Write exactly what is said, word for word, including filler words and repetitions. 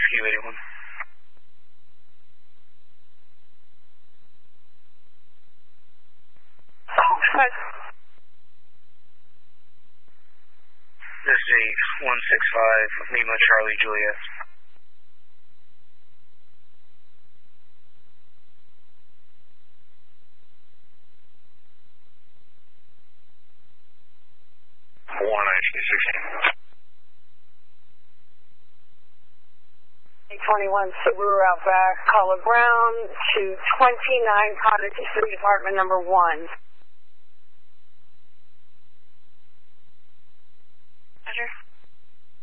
Rescue eighty-one. What? This is one six five, Lima Charlie Juliet. four nineteen sixteen. eight twenty-one Subaru Outback, caller Brown to twenty-nine Cottage Street, apartment number one. Roger.